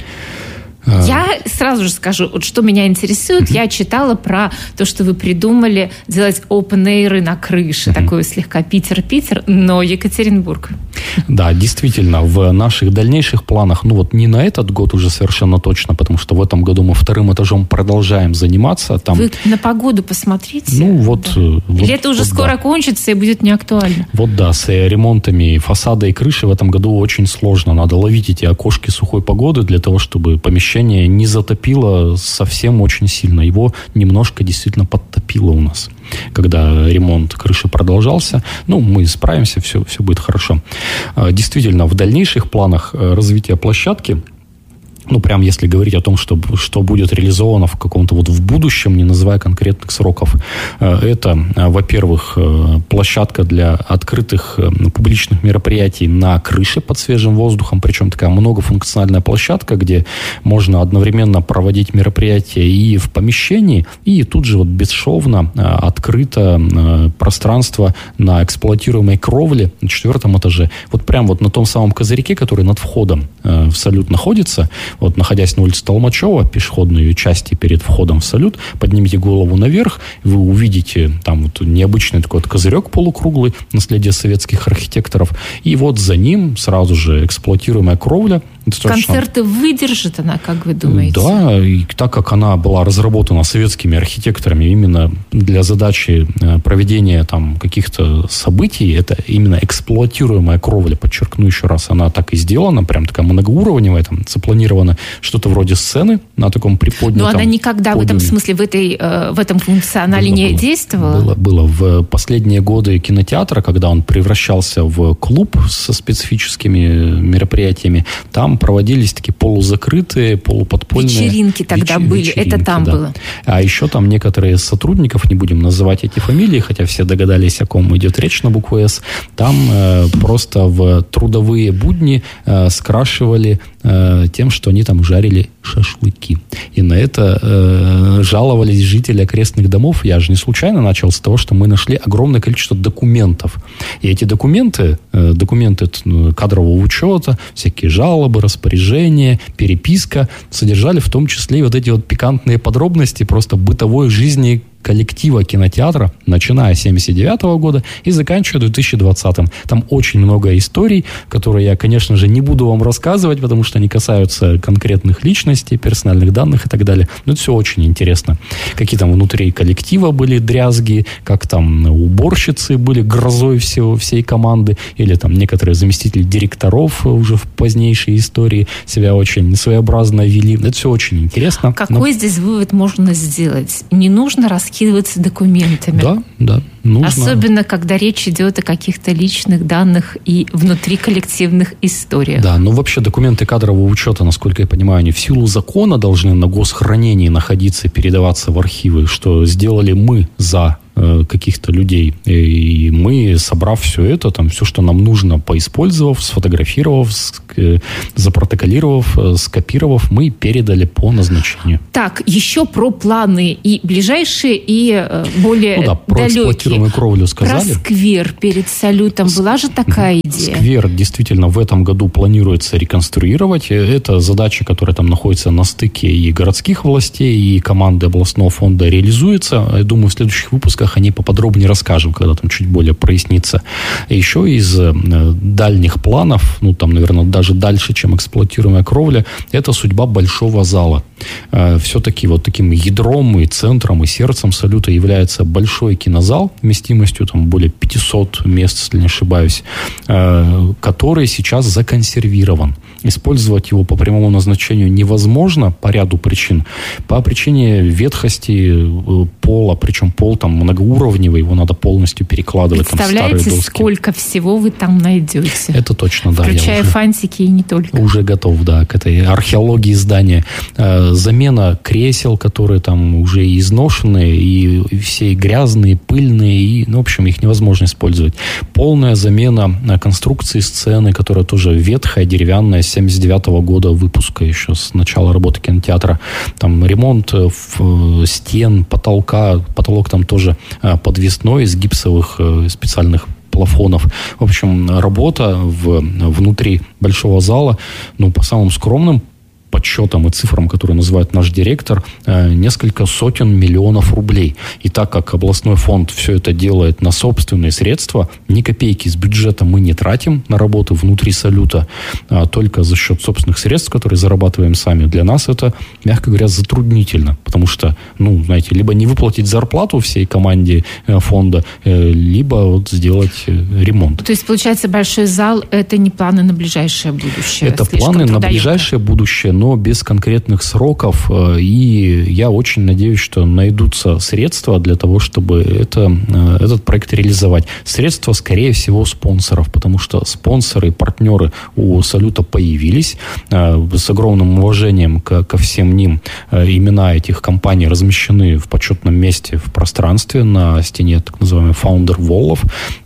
Я сразу же скажу, вот что меня интересует. Uh-huh. Я читала про то, что вы придумали делать open-air на крыше. Uh-huh. Такой слегка Питер-Питер, но Екатеринбург.
Да, действительно, в наших дальнейших планах, ну вот не на этот год уже совершенно точно, потому что в этом году мы вторым этажом продолжаем заниматься. Там...
Вы на погоду посмотрите.
Ну вот...
Да.
вот
Или это уже
вот,
скоро
да.
кончится и будет неактуально?
Вот да, с ремонтами фасада и крыши в этом году очень сложно. Надо ловить эти окошки сухой погоды для того, чтобы помещение не затопило совсем очень сильно. Его немножко действительно подтопило у нас, когда ремонт крыши продолжался. Ну, мы справимся, все, все будет хорошо. Действительно, в дальнейших планах развития площадки, ну, прям если говорить о том, что, что будет реализовано в каком-то вот в будущем, не называя конкретных сроков, это, во-первых, площадка для открытых публичных мероприятий на крыше под свежим воздухом, причем такая многофункциональная площадка, где можно одновременно проводить мероприятия и в помещении, и тут же вот бесшовно открыто пространство на эксплуатируемой кровле на четвертом этаже. Вот прям вот на том самом козырьке, который над входом в салют находится. Вот, находясь на улице Толмачева, пешеходной ее части перед входом в салют, поднимите голову наверх, вы увидите там вот необычный такой вот козырек полукруглый, наследие советских архитекторов, и вот за ним сразу же эксплуатируемая кровля. Достаточно...
Концерты выдержит она, как вы думаете?
Да, и так как она была разработана советскими архитекторами именно для задачи проведения там каких-то событий, это именно эксплуатируемая кровля, подчеркну еще раз, она так и сделана, прям такая многоуровневая, там запланировано что-то вроде сцены на таком приподнятом.
Но она никогда подиуме. В этом смысле, в, этой, в этом функционале было, не было. действовала?
Было, было. В последние годы кинотеатра, когда он превращался в клуб со специфическими мероприятиями, там проводились такие полузакрытые, полуподпольные...
Вечеринки тогда веч... были, вечеринки, это там да. было.
А еще там некоторые из сотрудников, не будем называть эти фамилии, хотя все догадались, о ком идет речь на букву «С», там э, просто в трудовые будни э, скрашивали э, тем, что они там жарили шашлыки. И на это э, жаловались жители окрестных домов. Я же не случайно начал с того, что мы нашли огромное количество документов. И эти документы, э, документы кадрового учета, всякие жалобы, распоряжения, переписка, содержали в том числе и вот эти вот пикантные подробности просто бытовой жизни коллектива кинотеатра, начиная с семьдесят девятого года и заканчивая две тысячи двадцатым. Там очень много историй, которые я, конечно же, не буду вам рассказывать, потому что они касаются конкретных личностей, персональных данных и так далее. Но это все очень интересно. Какие там внутри коллектива были дрязги, как там уборщицы были грозой всего, всей команды, или там некоторые заместители директоров уже в позднейшей истории себя очень своеобразно вели. Это все очень интересно.
Какой но... здесь вывод можно сделать? Не нужно рассказывать скидываться документами.
Да, да. Нужно.
Особенно, когда речь идет о каких-то личных данных и внутриколлективных историях.
Да, ну вообще документы кадрового учета, насколько я понимаю, они в силу закона должны на госхранении находиться и передаваться в архивы, что сделали мы за каких-то людей. И мы, собрав все это, там, все, что нам нужно, поиспользовав, сфотографировав, запротоколировав, скопировав, мы передали по назначению.
Так, еще про планы и ближайшие, и более
ну да, про
далекие.
Эксплуатируемую кровлю сказали.
Про сквер перед салютом была же такая идея.
Сквер действительно в этом году планируется реконструировать. Это задача, которая там находится на стыке и городских властей, и команды областного фонда реализуется. Я думаю, в следующих выпусках о ней поподробнее расскажем, когда там чуть более прояснится. Еще из э, дальних планов, ну там, наверное, даже дальше, чем эксплуатируемая кровля, это судьба большого зала. Э, все-таки вот таким ядром и центром и сердцем салюта является большой кинозал вместимостью там более пятьсот мест, если не ошибаюсь, э, который сейчас законсервирован. Использовать его по прямому назначению невозможно по ряду причин. По причине ветхости пола, причем пол там многоуровневый, его надо полностью перекладывать.
Представляете, там, сколько всего вы там найдете?
Это точно, да.
Включая фантики и не только.
Уже готов, да, к этой археологии здания. Замена кресел, которые там уже и изношенные, и все грязные, пыльные, и, ну, в общем, их невозможно использовать. Полная замена конструкции сцены, которая тоже ветхая, деревянная, с семьдесят девятого года выпуска, еще с начала работы кинотеатра. Там ремонт стен, потолка, потолок там тоже подвесной, из гипсовых специальных плафонов. В общем, работа в, внутри большого зала, ну, по самым скромным подсчетам и цифрам, которые называет наш директор, несколько сотен миллионов рублей. И так как областной фонд все это делает на собственные средства, ни копейки из бюджета мы не тратим на работу внутри салюта, а только за счет собственных средств, которые зарабатываем сами. Для нас это, мягко говоря, затруднительно, потому что, ну, знаете, либо не выплатить зарплату всей команде фонда, либо вот сделать ремонт.
То есть, получается, большой зал – это не планы на ближайшее будущее?
Это планы на ближайшее будущее, но без конкретных сроков, и я очень надеюсь, что найдутся средства для того, чтобы это, этот проект реализовать. Средства, скорее всего, спонсоров, потому что спонсоры и партнеры у салюта появились. С огромным уважением ко, ко всем ним имена этих компаний размещены в почетном месте в пространстве на стене так называемых фаундер-воллов,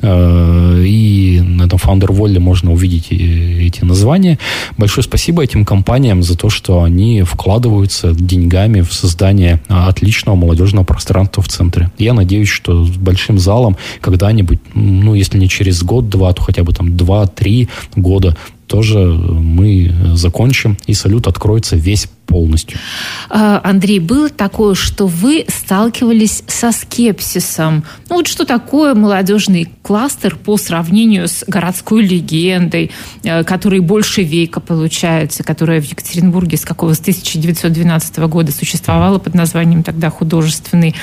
и на этом фаундер-волле можно увидеть эти названия. Большое спасибо этим компаниям за то, что они вкладываются деньгами в создание отличного молодежного пространства в центре. Я надеюсь, что с большим залом когда-нибудь, ну, если не через год-два, то хотя бы там два-три года тоже мы закончим, и салют откроется весь полностью.
Андрей, было такое, что вы сталкивались со скепсисом? Ну вот что такое молодежный кластер по сравнению с городской легендой, который больше века получается, которая в Екатеринбурге с какого с тысяча девятьсот двенадцатого года существовала под названием тогда художественный.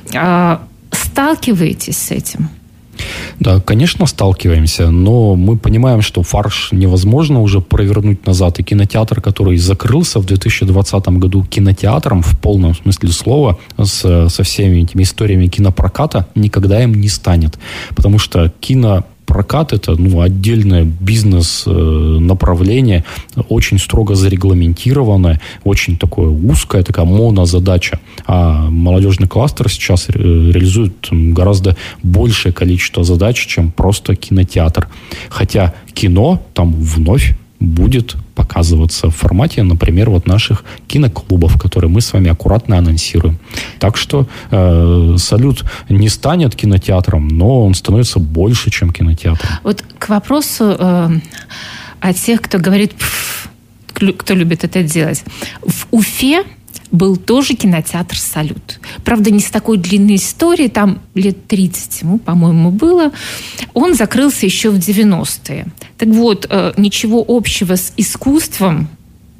Сталкиваетесь с этим?
Да, конечно, сталкиваемся, но мы понимаем, что фарш невозможно уже провернуть назад. И кинотеатр, который закрылся в две тысячи двадцатом году кинотеатром в полном смысле слова, с, со всеми этими историями кинопроката, никогда им не станет. Потому что кино Прокат – это ну, отдельное бизнес-направление, очень строго зарегламентированное, очень такое узкое, такая монозадача. А молодежный кластер сейчас реализует гораздо большее количество задач, чем просто кинотеатр. Хотя кино там вновь будет показываться в формате, например, вот наших киноклубов, которые мы с вами аккуратно анонсируем. Так что э, «Салют» не станет кинотеатром, но он становится больше, чем кинотеатром.
Вот к вопросу э, о тех, кто говорит, кто любит это делать. В Уфе был тоже кинотеатр «Салют». Правда, не с такой длинной историей, там лет тридцать ему, по-моему, было. Он закрылся еще в девяностые. Так вот, ничего общего с искусством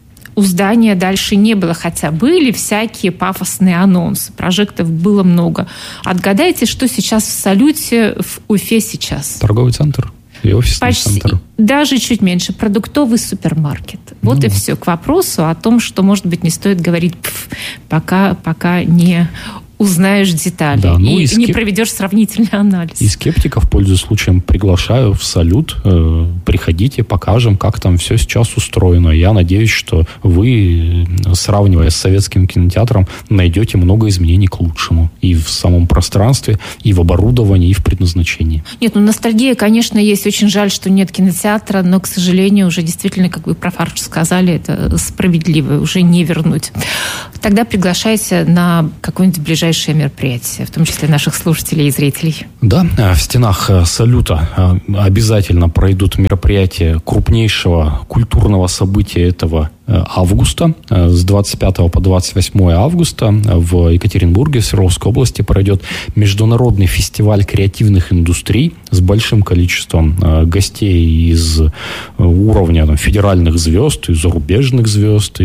у здания дальше не было, хотя были всякие пафосные анонсы. Прожектов было много. Отгадайте, что сейчас в «Салюте» в Уфе сейчас?
Торговый центр. И офисный
Почти,
центр.
Даже чуть меньше. Продуктовый супермаркет. Вот ну. и все. К вопросу о том, что, может быть, не стоит говорить, пока, пока не узнаешь детали. Да, ну и, и скеп... не проведешь сравнительный анализ.
И скептиков, пользуясь случаем, приглашаю в «Салют». Э, приходите, покажем, как там все сейчас устроено. Я надеюсь, что вы, сравнивая с советским кинотеатром, найдете много изменений к лучшему. И в самом пространстве, и в оборудовании, и в предназначении.
Нет, ну ностальгия, конечно, есть. Очень жаль, что нет кинотеатра, но, к сожалению, уже действительно, как вы про Фарш сказали, это справедливо, уже не вернуть. Тогда приглашайте на какое-нибудь ближайшее мероприятие, в том числе наших слушателей и зрителей.
Да, в стенах «Салюта» обязательно пройдут мероприятия крупнейшего культурного события этого августа. С двадцать пятого по двадцать восьмое августа в Екатеринбурге, в Свердловской области, пройдет международный фестиваль креативных индустрий с большим количеством гостей из уровня там, федеральных звезд, и зарубежных звезд,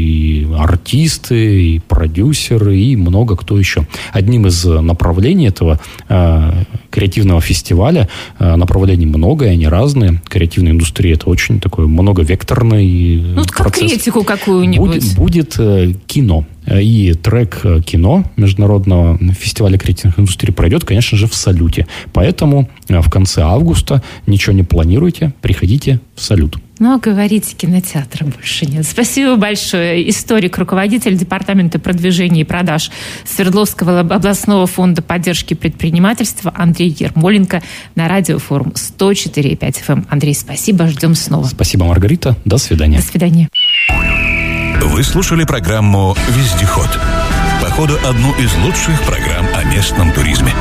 и артисты, и продюсеры, и много кто еще. Одним из направлений этого креативного фестиваля, направлений много, и они разные. Креативная индустрия – это очень такой многовекторный
ну,
процесс.
Конкретику какую-нибудь.
Будет, будет э, кино. И трек кино Международного фестиваля креативных индустрий пройдет, конечно же, в «Салюте». Поэтому в конце августа ничего не планируйте, приходите в «Салют».
Но говорите, кинотеатра больше нет. Спасибо большое. Историк, руководитель Департамента продвижения и продаж Свердловского областного фонда поддержки предпринимательства Андрей Ермоленко на радиофорум сто четыре и пять эф эм. Андрей, спасибо. Ждем снова.
Спасибо, Маргарита. До свидания.
До свидания.
Вы слушали программу «Вездеход». Походу, одну из лучших программ о местном туризме.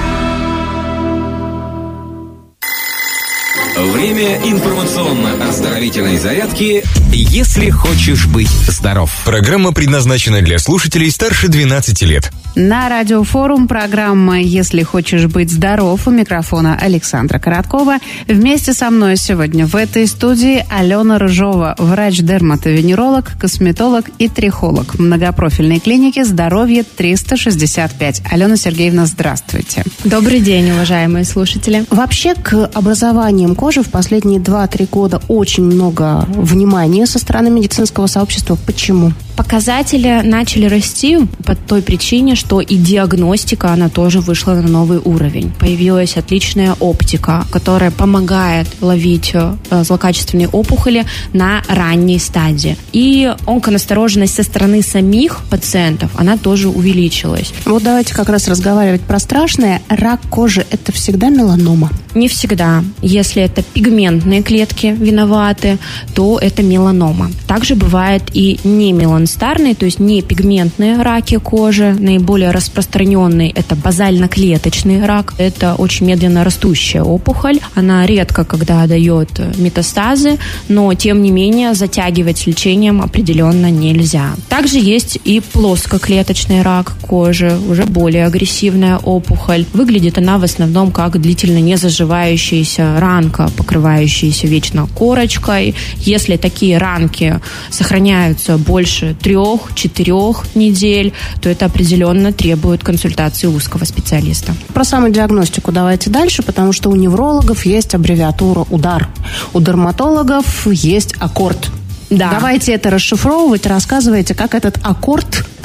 Время информационно-оздоровительной зарядки «Если хочешь быть здоров».
Программа предназначена для слушателей старше двенадцати лет.
На радиофорум программа «Если хочешь быть здоров». У микрофона Александра Короткова. Вместе со мной сегодня в этой студии Алена Рыжова, врач-дерматовенеролог, косметолог и трихолог в многопрофильной клинике «Здоровье триста шестьдесят пять». Алена Сергеевна, здравствуйте.
Добрый день, уважаемые слушатели.
Вообще к образованиям кожи в последние два-три года очень много внимания со стороны медицинского сообщества. Почему?
Показатели начали расти по той причине, что и диагностика, она тоже вышла на новый уровень. Появилась отличная оптика, которая помогает ловить злокачественные опухоли на ранней стадии. И онконастороженность со стороны самих пациентов, она тоже увеличилась.
Вот давайте как раз разговаривать про страшное. Рак кожи – это всегда меланома?
Не всегда. Если это пигментные клетки виноваты, то это меланома. Также бывает и не меланстарные, то есть не пигментные раки кожи. Наиболее распространенный – это базально-клеточный рак. Это очень медленно растущая опухоль. Она редко когда дает метастазы, но тем не менее затягивать с лечением определенно нельзя. Также есть и плоскоклеточный рак кожи, уже более агрессивная опухоль. Выглядит она в основном как длительно не заживающаяся ранка, покрывающаяся вечно корочкой. Если такие ранки сохраняются больше трех-четырех недель, то это определенно требует консультации узкого специалиста.
Про самодиагностику давайте дальше, потому что у неврологов есть аббревиатура УДАР. У дерматологов есть аккорд. Да. Давайте это расшифровывать, рассказывайте, как этот аккорд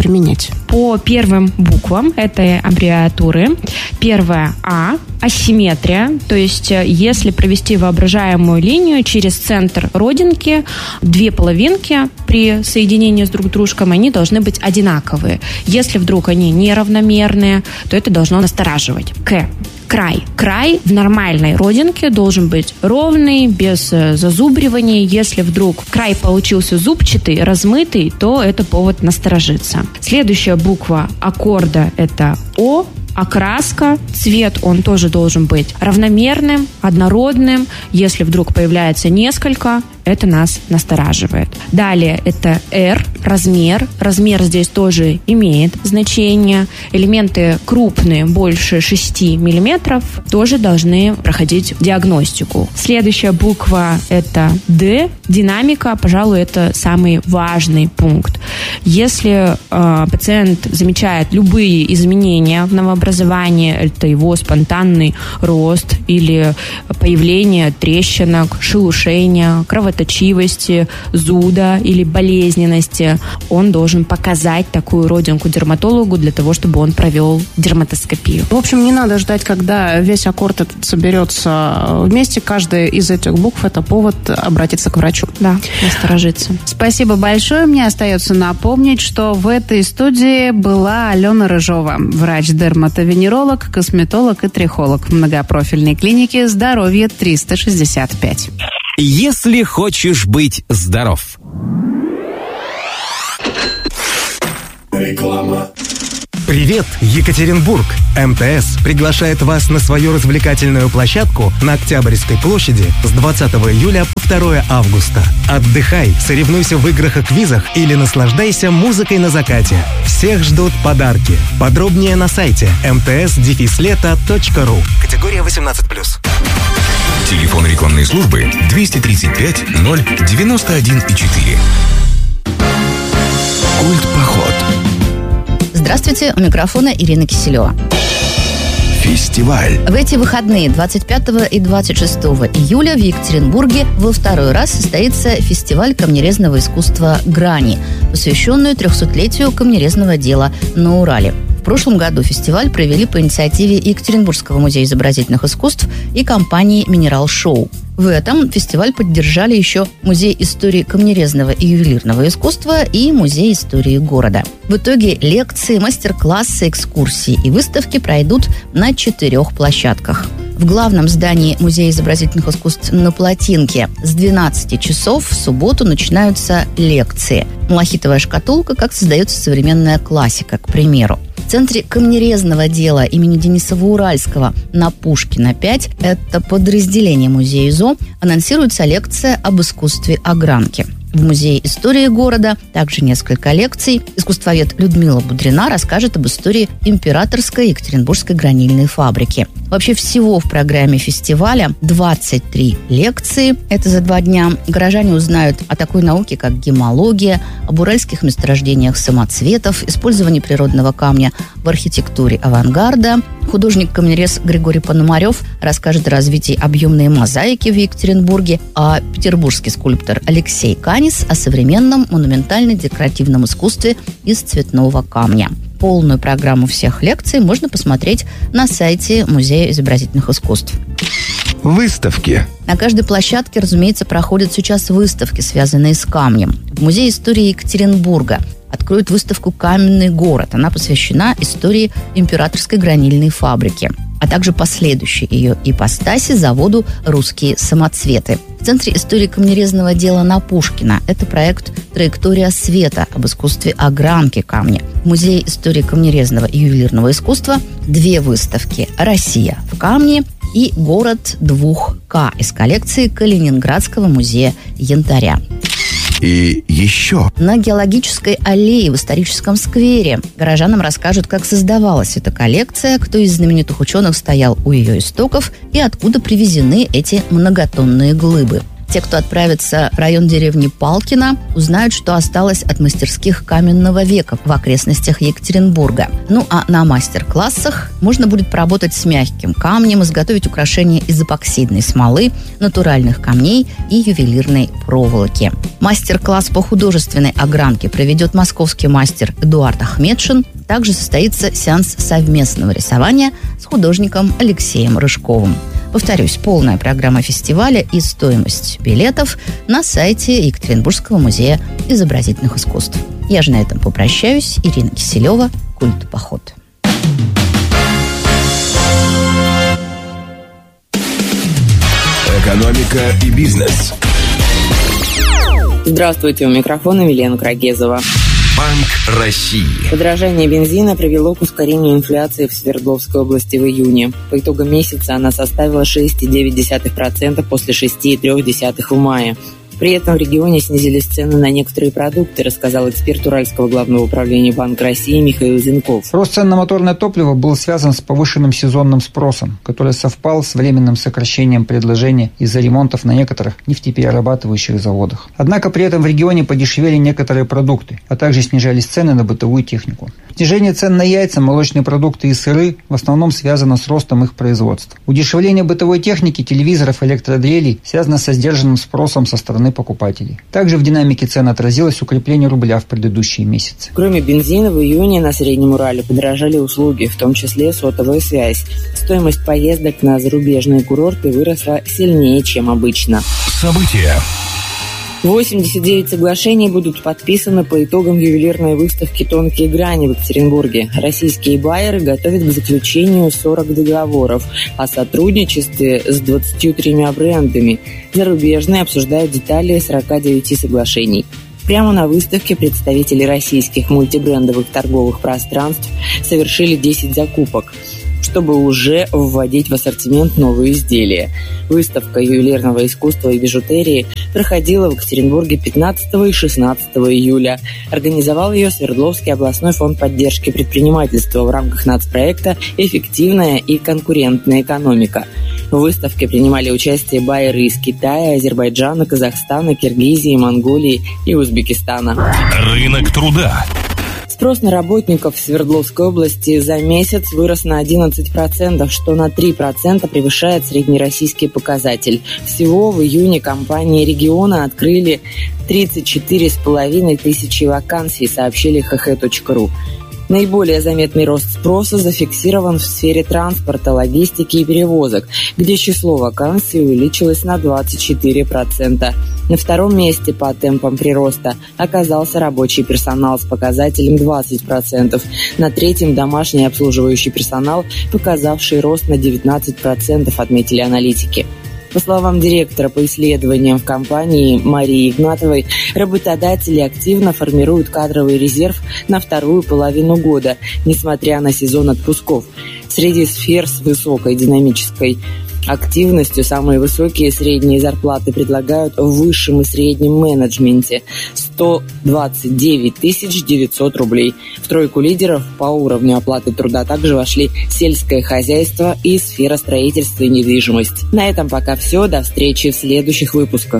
применять?
По первым буквам этой аббревиатуры. Первая А – асимметрия. То есть, если провести воображаемую линию через центр родинки, две половинки при соединении с друг дружкой, они должны быть одинаковые. Если вдруг они неравномерные, то это должно настораживать. К. Край. Край в нормальной родинке должен быть ровный, без зазубриваний. Если вдруг край получился зубчатый, размытый, то это повод насторожиться. Следующая буква аккорда – это О. Окраска, цвет, он тоже должен быть равномерным, однородным. Если вдруг появляется несколько, это нас настораживает. Далее это R, размер. Размер здесь тоже имеет значение. Элементы крупные, больше шести миллиметров, тоже должны проходить диагностику. Следующая буква это D, динамика, пожалуй, это самый важный пункт. Если э, пациент замечает любые изменения в новообразовании, это его спонтанный рост или появление трещинок, шелушения, кровоточивости, зуда или болезненности, он должен показать такую родинку дерматологу для того, чтобы он провел дерматоскопию.
В общем, не надо ждать, когда весь аккорд этот соберется вместе. Каждая из этих букв – это повод обратиться к врачу.
Да, насторожиться.
Спасибо большое. Мне остается напомнить, что в этой студии была Алена Рыжова, врач-дерматовенеролог, косметолог и трихолог в многопрофильной клинике «Здоровье триста шестьдесят пять».
Если хочешь быть здоров.
Реклама. Привет, Екатеринбург! МТС приглашает вас на свою развлекательную площадку на Октябрьской площади с двадцатого июля по второе августа. Отдыхай, соревнуйся в играх и квизах или наслаждайся музыкой на закате. Всех ждут подарки. Подробнее на сайте эм тэ эс дефис лето точка ру. Категория восемнадцать плюс.
Телефон рекламной службы двести тридцать пять ноль девяносто один четыре. Культпоход.
Здравствуйте, у микрофона Ирина Киселева.
Фестиваль.
В эти выходные двадцать пятого и двадцать шестого июля в Екатеринбурге во второй раз состоится фестиваль камнерезного искусства «Грани», посвященный трехсотлетию камнерезного дела на Урале. В прошлом году фестиваль провели по инициативе Екатеринбургского музея изобразительных искусств и компании «Минерал Шоу». В этом фестиваль поддержали еще Музей истории камнерезного и ювелирного искусства и Музей истории города. В итоге лекции, мастер-классы, экскурсии и выставки пройдут на четырех площадках. В главном здании Музея изобразительных искусств на Плотинке с двенадцати часов в субботу начинаются лекции. «Малахитовая шкатулка. Как создается современная классика», к примеру. В Центре камнерезного дела имени Дениса Уральского на Пушкина пять, это подразделение музея ИЗО, анонсируется лекция об искусстве огранки. В Музее истории города также несколько лекций. Искусствовед Людмила Будрина расскажет об истории императорской Екатеринбургской гранильной фабрики. Вообще всего в программе фестиваля двадцать три лекции. Это за два дня. Горожане узнают о такой науке, как гемология, об уральских месторождениях самоцветов, использовании природного камня в архитектуре авангарда. Художник-камнерез Григорий Пономарев расскажет о развитии объемной мозаики в Екатеринбурге, а петербургский скульптор Алексей Канис о современном монументально-декоративном искусстве из цветного камня. Полную программу всех лекций можно посмотреть на сайте Музея изобразительных искусств.
Выставки.
На каждой площадке, разумеется, проходят сейчас выставки, связанные с камнем. В Музее истории Екатеринбурга откроют выставку «Каменный город». Она посвящена истории императорской гранильной фабрики, а также последующей ее ипостаси заводу «Русские самоцветы». В Центре истории камнерезного дела на Пушкина это проект «Траектория света» об искусстве огранки камня. В Музее истории камнерезного и ювелирного искусства две выставки «Россия в камне» и «Город двух К» из коллекции Калининградского музея янтаря.
И еще.
На геологической аллее в историческом сквере горожанам расскажут, как создавалась эта коллекция, кто из знаменитых ученых стоял у ее истоков и откуда привезены эти многотонные глыбы. Те, кто отправится в район деревни Палкино, узнают, что осталось от мастерских каменного века в окрестностях Екатеринбурга. Ну а на мастер-классах можно будет поработать с мягким камнем, изготовить украшения из эпоксидной смолы, натуральных камней и ювелирной проволоки. Мастер-класс по художественной огранке проведет московский мастер Эдуард Ахмедшин. Также состоится сеанс совместного рисования с художником Алексеем Рыжковым. Повторюсь, полная программа фестиваля и стоимость билетов на сайте Екатеринбургского музея изобразительных искусств. Я же на этом попрощаюсь. Ирина Киселева, «Культ Поход».
Экономика и бизнес.
Здравствуйте, у микрофона Елена Крагезова.
Банк России.
Подорожание бензина привело к ускорению инфляции в Свердловской области в июне. По итогам месяца она составила шесть целых девять десятых процента после шесть целых три десятых процента в мае. При этом в регионе снизились цены на некоторые продукты, рассказал эксперт Уральского главного управления Банка России Михаил Зенков.
Рост цен на моторное топливо был связан с повышенным сезонным спросом, который совпал с временным сокращением предложения из-за ремонтов на некоторых нефтеперерабатывающих заводах. Однако при этом в регионе подешевели некоторые продукты, а также снижались цены на бытовую технику. Снижение цен на яйца, молочные продукты и сыры в основном связано с ростом их производства. Удешевление бытовой техники, телевизоров, электродрелей связано со сдержанным спросом со стороны покупателей. Также в динамике цен отразилось укрепление рубля в предыдущие месяцы.
Кроме бензина, в июне на Среднем Урале подорожали услуги, в том числе сотовая связь. Стоимость поездок на зарубежные курорты выросла сильнее, чем обычно.
События.
восемьдесят девять соглашений будут подписаны по итогам ювелирной выставки «Тонкие грани» в Екатеринбурге. Российские байеры готовят к заключению сорок договоров о сотрудничестве с двадцатью тремя брендами. Зарубежные обсуждают детали сорока девяти соглашений. Прямо на выставке представители российских мультибрендовых торговых пространств совершили десять закупок, чтобы уже вводить в ассортимент новые изделия. Выставка ювелирного искусства и бижутерии проходила в Екатеринбурге пятнадцатого и шестнадцатого июля. Организовал ее Свердловский областной фонд поддержки предпринимательства в рамках нацпроекта «Эффективная и конкурентная экономика». В выставке принимали участие байеры из Китая, Азербайджана, Казахстана, Киргизии, Монголии и Узбекистана.
Рынок труда.
Спрос на работников в Свердловской области за месяц вырос на одиннадцать процентов, что на три процента превышает среднероссийский показатель. Всего в июне компании региона открыли тридцать четыре с половиной тысячи вакансий, сообщили ха ха точка ру. Наиболее заметный рост спроса зафиксирован в сфере транспорта, логистики и перевозок, где число вакансий увеличилось на двадцать четыре процента. На втором месте по темпам прироста оказался рабочий персонал с показателем двадцать процентов. На третьем – домашний обслуживающий персонал, показавший рост на девятнадцать процентов, отметили аналитики. По словам директора по исследованиям в компании Марии Игнатовой, работодатели активно формируют кадровый резерв на вторую половину года, несмотря на сезон отпусков. Среди сфер с высокой динамической активностью самые высокие средние зарплаты предлагают в высшем и среднем менеджменте – сто двадцать девять тысяч девятьсот рублей. В тройку лидеров по уровню оплаты труда также вошли сельское хозяйство и сфера строительства и недвижимость. На этом пока все. До встречи в следующих выпусках.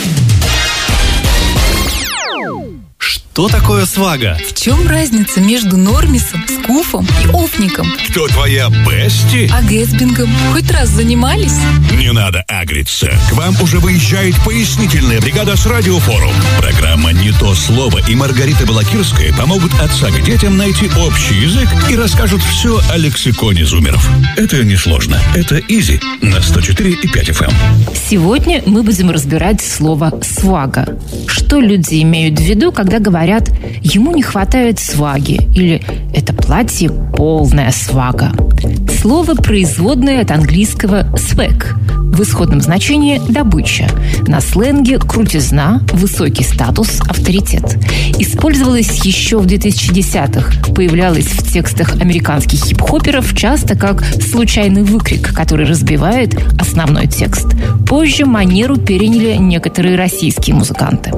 Что такое свага?
В чем разница между нормисом, скуфом и офником?
Кто твоя бести?
А гэсбингом хоть раз занимались?
Не надо агриться. К вам уже выезжает пояснительная бригада с Радиофорум. Программа «Не то слово» и Маргарита Балакирская помогут отца к детям найти общий язык и расскажут все о лексиконе зумеров. Это несложно. Это изи на сто четыре и пять эф эм.
Сегодня мы будем разбирать слово «свага». Что люди имеют в виду, когда говорят «ему не хватает сваги» или «это платье полная свага». Слово производное от английского «swag». В исходном значении «добыча». На сленге «крутизна», «высокий статус», «авторитет». Использовалось еще в две тысячи десятых. Появлялось в текстах американских хип-хоперов часто как случайный выкрик, который разбивает основной текст. Позже манеру переняли некоторые российские музыканты.